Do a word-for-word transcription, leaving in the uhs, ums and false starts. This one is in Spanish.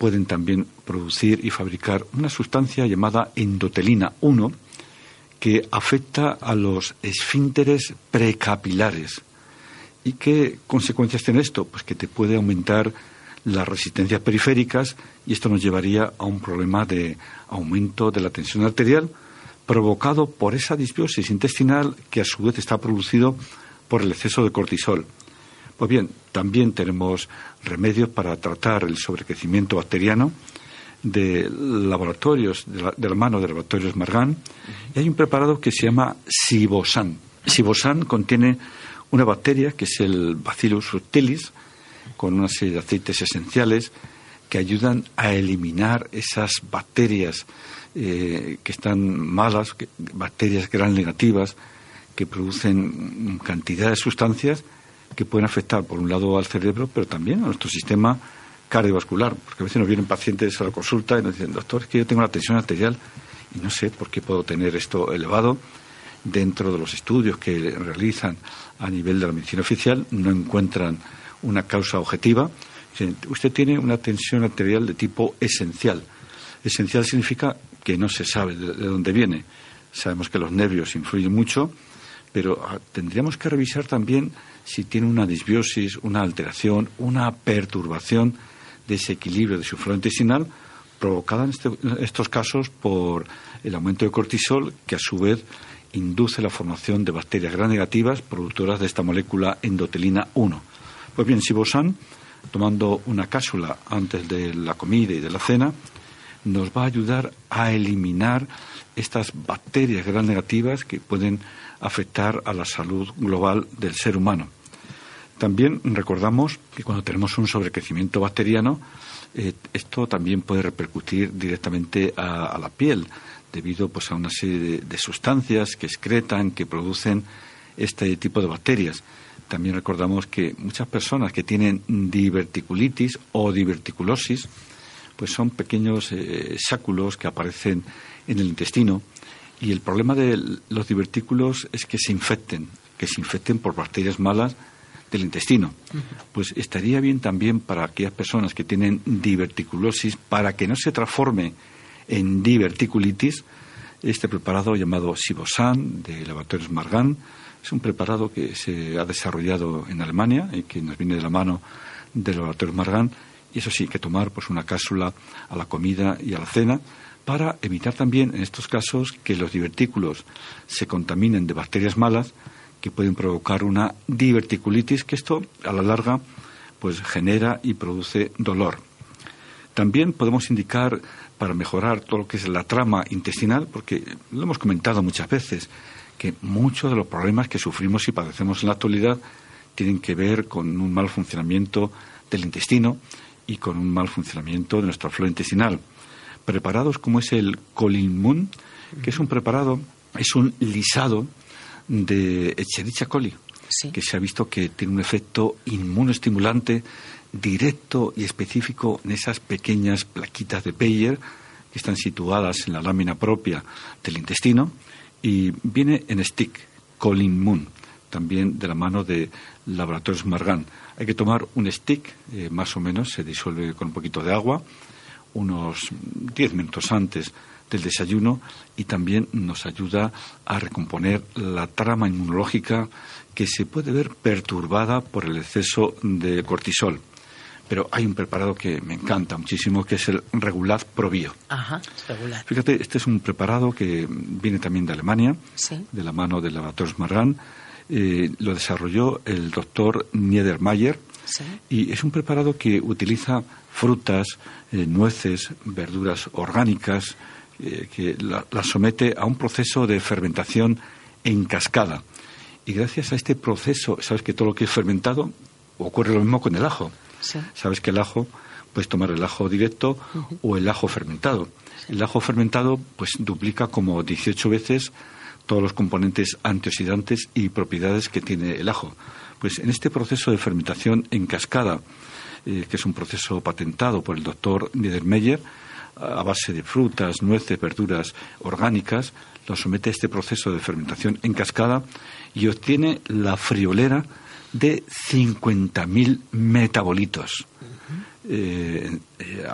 pueden también producir y fabricar una sustancia llamada endotelina uno que afecta a los esfínteres precapilares. ¿Y qué consecuencias tiene esto? Pues que te puede aumentar las resistencias periféricas y esto nos llevaría a un problema de aumento de la tensión arterial provocado por esa disbiosis intestinal que a su vez está producido por el exceso de cortisol. Pues bien, también tenemos remedios para tratar el sobrecrecimiento bacteriano de laboratorios, de la, de la mano de laboratorios Margan, uh-huh. y hay un preparado que se llama Sibosan. Sibosan contiene una bacteria que es el Bacillus subtilis, con una serie de aceites esenciales que ayudan a eliminar esas bacterias eh, que están malas, que, bacterias gram negativas, que producen cantidad de sustancias que pueden afectar, por un lado, al cerebro, pero también a nuestro sistema cardiovascular. Porque a veces nos vienen pacientes a la consulta y nos dicen, doctor, es que yo tengo la tensión arterial y no sé por qué puedo tener esto elevado. Dentro de los estudios que realizan a nivel de la medicina oficial, no encuentran una causa objetiva. Usted tiene una tensión arterial de tipo esencial. Esencial significa que no se sabe de, de dónde viene. Sabemos que los nervios influyen mucho, pero ah, tendríamos que revisar también si tiene una disbiosis, una alteración, una perturbación de ese equilibrio de su flora intestinal provocada en, este, en estos casos por el aumento de cortisol, que a su vez induce la formación de bacterias gram negativas productoras de esta molécula endotelina uno. Pues bien, Sibosan, tomando una cápsula antes de la comida y de la cena, nos va a ayudar a eliminar estas bacterias gram negativas que pueden afectar a la salud global del ser humano. También recordamos que cuando tenemos un sobrecrecimiento bacteriano, eh, esto también puede repercutir directamente a, a la piel, debido pues a una serie de, de sustancias que excretan, que producen este tipo de bacterias. También recordamos que muchas personas que tienen diverticulitis o diverticulosis, pues son pequeños eh, sáculos que aparecen en el intestino, y el problema de los divertículos es que se infecten, que se infecten por bacterias malas del intestino. Uh-huh. Pues estaría bien también para aquellas personas que tienen diverticulosis, para que no se transforme en diverticulitis, este preparado llamado Sibosan de Laboratorios Margan. Es un preparado que se ha desarrollado en Alemania y que nos viene de la mano de Laboratorios Margan, y eso sí, que tomar pues una cápsula a la comida y a la cena para evitar también en estos casos que los divertículos se contaminen de bacterias malas que pueden provocar una diverticulitis, que esto a la larga pues genera y produce dolor. También podemos indicar, para mejorar todo lo que es la trama intestinal, porque lo hemos comentado muchas veces, que muchos de los problemas que sufrimos y padecemos en la actualidad tienen que ver con un mal funcionamiento del intestino y con un mal funcionamiento de nuestra flora intestinal. Preparados como es el Colinmun, que es un preparado, es un lisado de Escherichia coli, sí. que se ha visto que tiene un efecto inmunoestimulante directo y específico en esas pequeñas plaquitas de Peyer que están situadas en la lámina propia del intestino, y viene en stick, Colinmun, también de la mano de Laboratorios Margan. Hay que tomar un stick, eh, más o menos, se disuelve con un poquito de agua, unos diez minutos antes del desayuno, y también nos ayuda a recomponer la trama inmunológica que se puede ver perturbada por el exceso de cortisol. Pero hay un preparado que me encanta muchísimo, que es el Regulat ProBio. Ajá, Regulat. Fíjate, este es un preparado que viene también de Alemania, sí. de la mano de Laboratorios Margan. Eh, lo desarrolló el doctor Niedermayer, sí. y es un preparado que utiliza frutas, eh, nueces, verduras orgánicas, eh, que las la somete a un proceso de fermentación en cascada. Y gracias a este proceso, sabes que todo lo que es fermentado, ocurre lo mismo con el ajo. Sí. Sabes que el ajo, puedes tomar el ajo directo uh-huh. o el ajo fermentado. Sí. El ajo fermentado pues duplica como dieciocho veces todos los componentes antioxidantes y propiedades que tiene el ajo. Pues en este proceso de fermentación en cascada, eh, que es un proceso patentado por el doctor Niedermeyer, a base de frutas, nueces, verduras orgánicas, lo somete a este proceso de fermentación en cascada y obtiene la friolera de cincuenta mil metabolitos. Uh-huh. eh, eh,